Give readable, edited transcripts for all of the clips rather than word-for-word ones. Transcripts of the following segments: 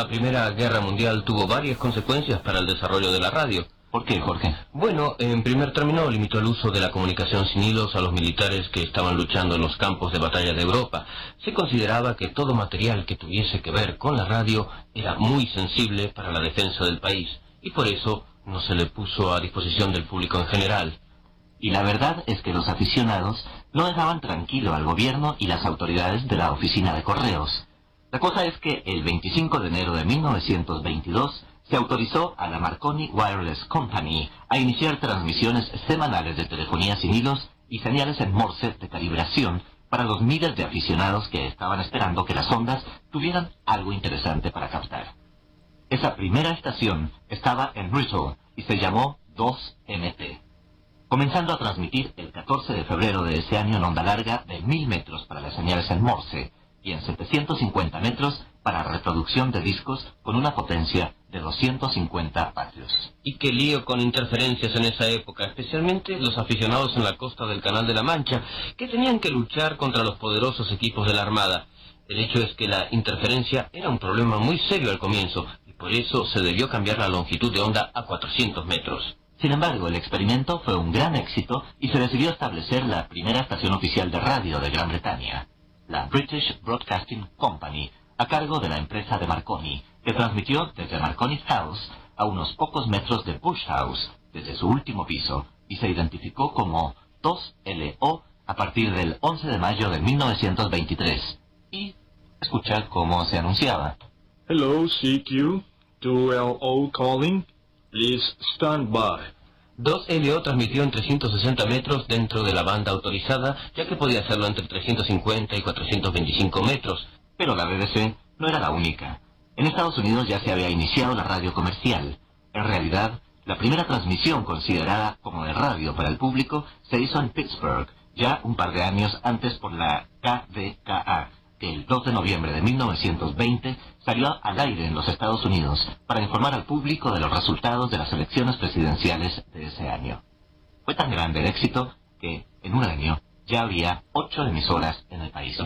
Primera Guerra Mundial tuvo varias consecuencias para el desarrollo de la radio. ¿Por qué, Jorge? Bueno, en primer término, limitó el uso de la comunicación sin hilos a los militares que estaban luchando en los campos de batalla de Europa. Se consideraba que todo material que tuviese que ver con la radio era muy sensible para la defensa del país, y por eso no se le puso a disposición del público en general. Y la verdad es que los aficionados no dejaban tranquilo al gobierno y las autoridades de la oficina de correos. La cosa es que el 25 de enero de 1922 se autorizó a la Marconi Wireless Company a iniciar transmisiones semanales de telefonía sin hilos y señales en Morse de calibración para los miles de aficionados que estaban esperando que las ondas tuvieran algo interesante para captar. Esa primera estación estaba en Bristol y se llamó 2MT, comenzando a transmitir el 14 de febrero de ese año en onda larga de 1000 metros para las señales en Morse y en 750 metros para reproducción de discos con una potencia de 250 vatios. Y qué lío con interferencias en esa época, especialmente los aficionados en la costa del Canal de la Mancha, que tenían que luchar contra los poderosos equipos de la Armada. El hecho es que la interferencia era un problema muy serio al comienzo, y por eso se debió cambiar la longitud de onda a 400 metros. Sin embargo, el experimento fue un gran éxito y se decidió establecer la primera estación oficial de radio de Gran Bretaña, la British Broadcasting Company, a cargo de la empresa de Marconi, que transmitió desde Marconi House a unos pocos metros de Bush House, desde su último piso, y se identificó como 2LO a partir del 11 de mayo de 1923. Y escucha cómo se anunciaba. Hello, CQ, 2LO calling, please stand by. 2LO transmitió en 360 metros dentro de la banda autorizada, ya que podía hacerlo entre 350 y 425 metros. Pero la BBC no era la única. En Estados Unidos ya se había iniciado la radio comercial. En realidad, la primera transmisión considerada como de radio para el público se hizo en Pittsburgh, ya un par de años antes por la KDKA, que el 2 de noviembre de 1920 salió al aire en los Estados Unidos para informar al público de los resultados de las elecciones presidenciales de ese año. Fue tan grande el éxito que, en un año, ya había 8 emisoras en el país.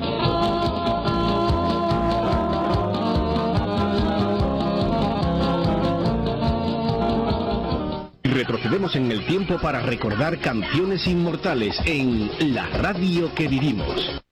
Retrocedemos en el tiempo para recordar campeones inmortales en La Radio que vivimos.